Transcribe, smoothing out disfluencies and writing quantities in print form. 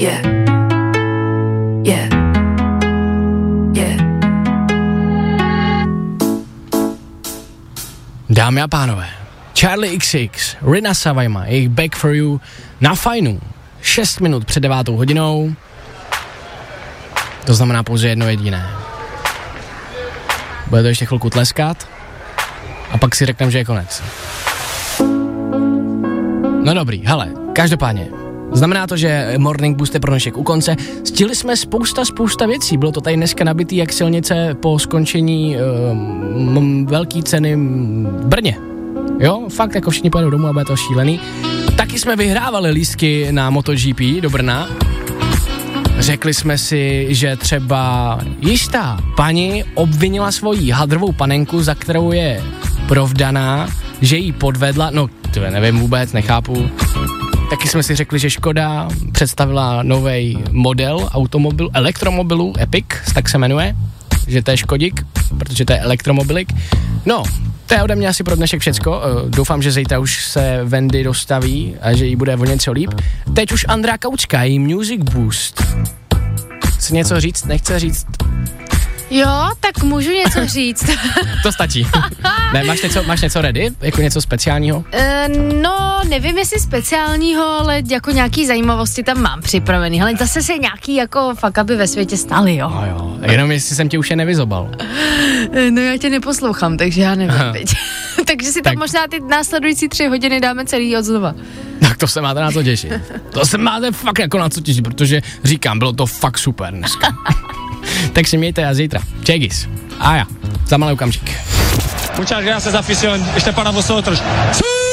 Yeah. Yeah. Yeah. Dámy a pánové, Charlie XX, Rina Savajma, jejich Back for You na Fajnu. 6 minut před 9 hodinou. To znamená pouze jedno jediné. Bude to ještě chvilku tleskat a pak si řekneme, že je konec. No dobrý, hele, každopádně. Znamená to, že Morning Boost je pro dnešek u konce. Stihli jsme spousta věcí. Bylo to tady dneska nabitý jak silnice po skončení velký ceny v Brně. Jo, fakt jako všichni pojedou domů a bude to šílený. Taky jsme vyhrávali lístky na MotoGP do Brna. Řekli jsme si, že třeba jistá paní obvinila svoji hadrovou panenku, za kterou je provdaná, že jí podvedla, no to nevím vůbec, nechápu. Taky jsme si řekli, že Škoda představila nový model elektromobilu Epic, tak se jmenuje, že to je Škodík, protože to je elektromobilik. No, to je ode mě asi pro dnešek všecko. Doufám, že zítra už se Wendy dostaví a že jí bude o něco líp. Teď už Andrea Kaučka, její Music Boost. Chce něco říct, nechce říct? Jo, tak můžu něco říct. To stačí. Ne, máš něco ready? Jako něco speciálního? No, nevím jestli speciálního, ale jako nějaký zajímavosti tam mám připravený. Ale zase se nějaký jako fuck upy ve světě staly, jo. No jo, jenom jestli jsem tě už je nevyzobal. No já tě neposlouchám, takže já nevím, teď. Takže si tam možná ty následující 3 hodiny dáme celý od znova. Tak to se máte na co těšit. To se máte fakt jako na co těšit, protože říkám, bylo to fakt super dneska. Tak se mějte a zítra. Čegis. A já. Za malý okamžik. Muchas gracias, afición. Este para vosotros.